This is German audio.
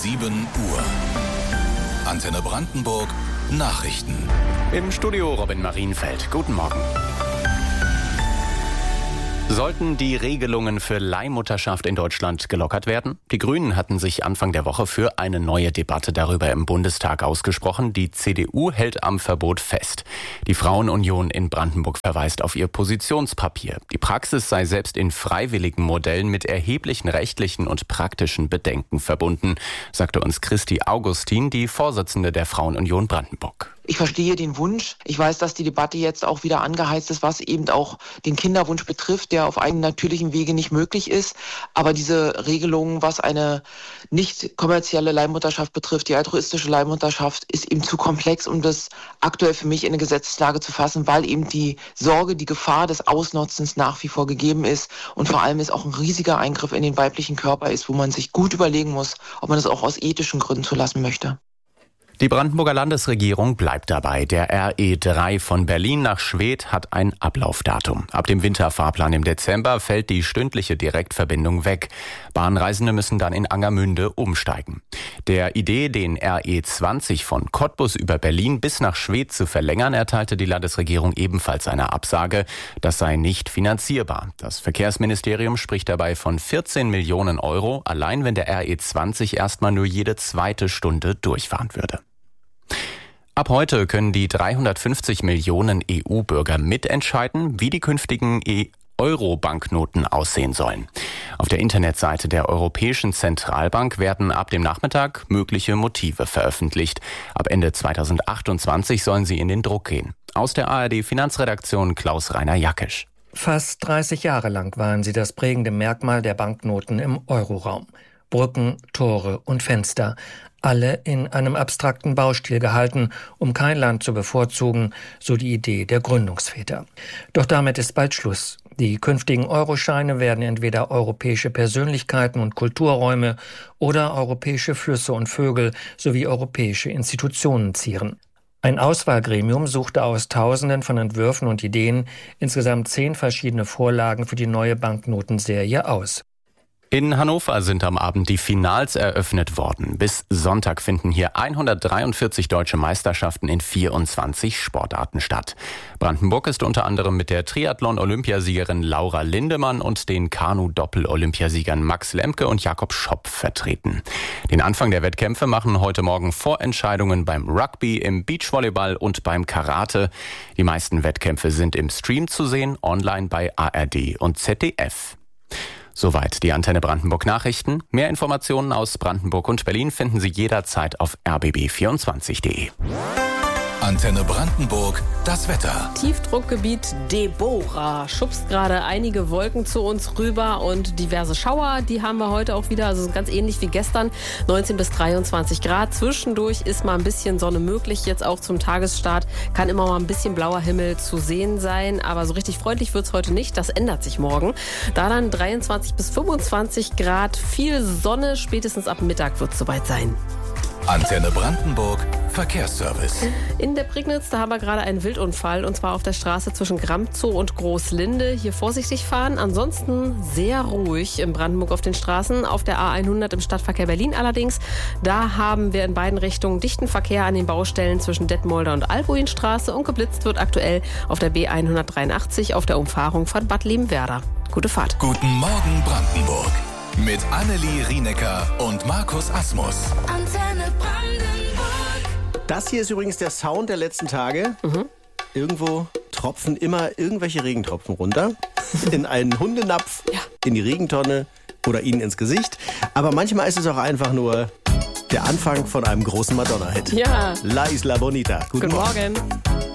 7 Uhr. Antenne Brandenburg Nachrichten. Im Studio Robin Marienfeld. Guten Morgen. Sollten die Regelungen für Leihmutterschaft in Deutschland gelockert werden? Die Grünen hatten sich Anfang der Woche für eine neue Debatte darüber im Bundestag ausgesprochen. Die CDU hält am Verbot fest. Die Frauenunion in Brandenburg verweist auf ihr Positionspapier. Die Praxis sei selbst in freiwilligen Modellen mit erheblichen rechtlichen und praktischen Bedenken verbunden, sagte uns Christi Augustin, die Vorsitzende der Frauenunion Brandenburg. Ich verstehe den Wunsch. Ich weiß, dass die Debatte jetzt auch wieder angeheizt ist, was eben auch den Kinderwunsch betrifft, der auf einem natürlichen Wege nicht möglich ist. Aber diese Regelung, was eine nicht kommerzielle Leihmutterschaft betrifft, die altruistische Leihmutterschaft, ist eben zu komplex, um das aktuell für mich in eine Gesetzeslage zu fassen, weil eben die Sorge, die Gefahr des Ausnutzens nach wie vor gegeben ist und vor allem ist auch ein riesiger Eingriff in den weiblichen Körper ist, wo man sich gut überlegen muss, ob man das auch aus ethischen Gründen zulassen möchte. Die Brandenburger Landesregierung bleibt dabei. Der RE3 von Berlin nach Schwedt hat ein Ablaufdatum. Ab dem Winterfahrplan im Dezember fällt die stündliche Direktverbindung weg. Bahnreisende müssen dann in Angermünde umsteigen. Der Idee, den RE20 von Cottbus über Berlin bis nach Schwedt zu verlängern, erteilte die Landesregierung ebenfalls eine Absage. Das sei nicht finanzierbar. Das Verkehrsministerium spricht dabei von 14 Millionen Euro, allein wenn der RE20 erstmal nur jede zweite Stunde durchfahren würde. Ab heute können die 350 Millionen EU-Bürger mitentscheiden, wie die künftigen Euro-Banknoten aussehen sollen. Auf der Internetseite der Europäischen Zentralbank werden ab dem Nachmittag mögliche Motive veröffentlicht. Ab Ende 2028 sollen sie in den Druck gehen. Aus der ARD-Finanzredaktion Klaus-Rainer Jackisch. Fast 30 Jahre lang waren sie das prägende Merkmal der Banknoten im Euroraum. Brücken, Tore und Fenster, alle in einem abstrakten Baustil gehalten, um kein Land zu bevorzugen, so die Idee der Gründungsväter. Doch damit ist bald Schluss. Die künftigen Euroscheine werden entweder europäische Persönlichkeiten und Kulturräume oder europäische Flüsse und Vögel sowie europäische Institutionen zieren. Ein Auswahlgremium suchte aus Tausenden von Entwürfen und Ideen insgesamt 10 verschiedene Vorlagen für die neue Banknotenserie aus. In Hannover sind am Abend die Finals eröffnet worden. Bis Sonntag finden hier 143 deutsche Meisterschaften in 24 Sportarten statt. Brandenburg ist unter anderem mit der Triathlon-Olympiasiegerin Laura Lindemann und den Kanu-Doppel-Olympiasiegern Max Lemke und Jakob Schopp vertreten. Den Anfang der Wettkämpfe machen heute Morgen Vorentscheidungen beim Rugby, im Beachvolleyball und beim Karate. Die meisten Wettkämpfe sind im Stream zu sehen, online bei ARD und ZDF. Soweit die Antenne Brandenburg Nachrichten. Mehr Informationen aus Brandenburg und Berlin finden Sie jederzeit auf rbb24.de. Antenne Brandenburg, das Wetter. Tiefdruckgebiet Deborah schubst gerade einige Wolken zu uns rüber und diverse Schauer, die haben wir heute auch wieder, also ganz ähnlich wie gestern, 19 bis 23 Grad. Zwischendurch ist mal ein bisschen Sonne möglich, jetzt auch zum Tagesstart kann immer mal ein bisschen blauer Himmel zu sehen sein, aber so richtig freundlich wird's heute nicht, das ändert sich morgen. Da dann 23 bis 25 Grad, viel Sonne, spätestens ab Mittag wird's soweit sein. Antenne Brandenburg Verkehrsservice. In der Prignitz, da haben wir gerade einen Wildunfall und zwar auf der Straße zwischen Gramzow und Großlinde. Hier vorsichtig fahren, ansonsten sehr ruhig in Brandenburg auf den Straßen. Auf der A100 im Stadtverkehr Berlin allerdings, da haben wir in beiden Richtungen dichten Verkehr an den Baustellen zwischen Detmolder und Albuinstraße und geblitzt wird aktuell auf der B183 auf der Umfahrung von Bad Liebenwerda. Gute Fahrt. Guten Morgen Brandenburg. Mit Annelie Rienecker und Markus Asmus. Antenne Brandenburg. Das hier ist übrigens der Sound der letzten Tage. Irgendwo tropfen immer irgendwelche Regentropfen runter. In einen Hundenapf, in die Regentonne oder ihnen ins Gesicht. Aber manchmal ist es auch einfach nur der Anfang von einem großen Madonna-Hit. Ja. La Isla Bonita. Guten Morgen.